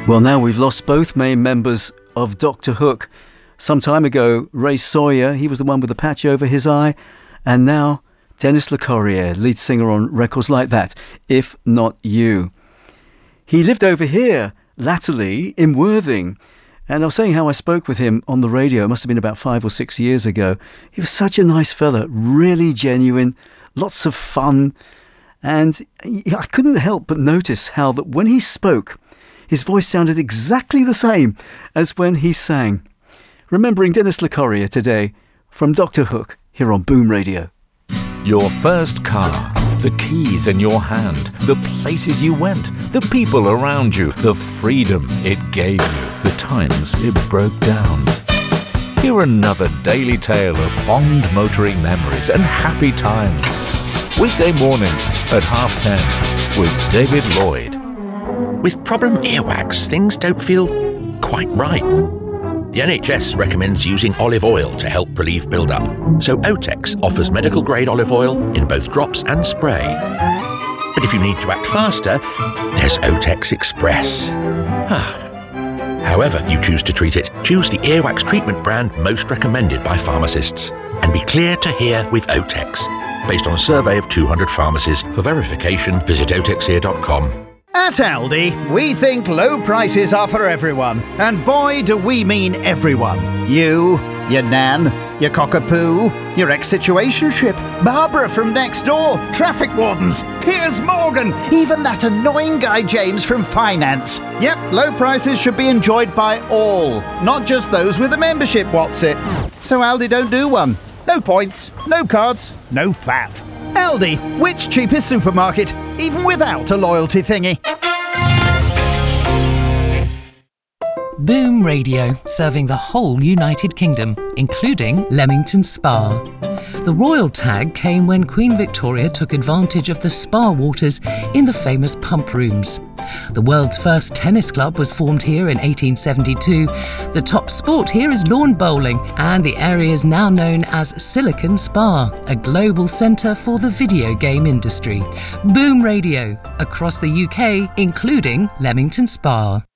Well, now we've lost both main members of Dr. Hook. Some time ago, Ray Sawyer, he was the one with the patch over his eye, and now Denis Lecorrier, lead singer on records like that, If Not You. He lived over here, latterly, in Worthing, and I was saying how I spoke with him on the radio. It must have been about 5 or 6 years ago. He was such a nice fella, really genuine, lots of fun, and I couldn't help but notice how that when he spoke, his voice sounded exactly the same as when he sang. Remembering Denis Lecorrier today from Dr. Hook here on Boom Radio. Your first car, the keys in your hand, the places you went, the people around you, the freedom it gave you, the times it broke down. Hear another daily tale of fond motoring memories and happy times. Weekday mornings at 10:30 with David Lloyd. With problem earwax, things don't feel quite right. The NHS recommends using olive oil to help relieve build-up, so Otex offers medical-grade olive oil in both drops and spray. But if you need to act faster, there's Otex Express. However you choose to treat it, choose the earwax treatment brand most recommended by pharmacists. And be clear to hear with Otex. Based on a survey of 200 pharmacies. For verification, visit otexear.com. At Aldi, we think low prices are for everyone. And boy, do we mean everyone. You, your nan, your cockapoo, your ex-situationship, Barbara from next door, traffic wardens, Piers Morgan, even that annoying guy James from finance. Yep, low prices should be enjoyed by all, not just those with a membership, what's it? So Aldi don't do one. No points, no cards, no faff. Aldi, which cheapest supermarket, even without a loyalty thingy. Boom Radio, serving the whole United Kingdom, including Leamington Spa. The royal tag came when Queen Victoria took advantage of the spa waters in the famous pump rooms. The world's first tennis club was formed here in 1872. The top sport here is lawn bowling, and the area is now known as Silicon Spa, a global centre for the video game industry. Boom Radio, across the UK, including Leamington Spa.